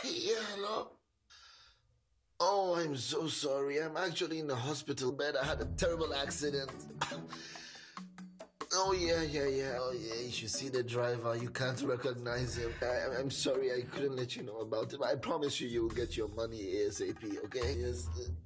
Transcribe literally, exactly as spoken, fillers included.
Yeah, hello. Oh, I'm so sorry. I'm actually in the hospital bed. I had a terrible accident. Oh, yeah, yeah, yeah. Oh, yeah. You should see the driver. You can't recognize him. I, I'm sorry I couldn't let you know about it. I promise you, you'll get your money ASAP, okay? Yes.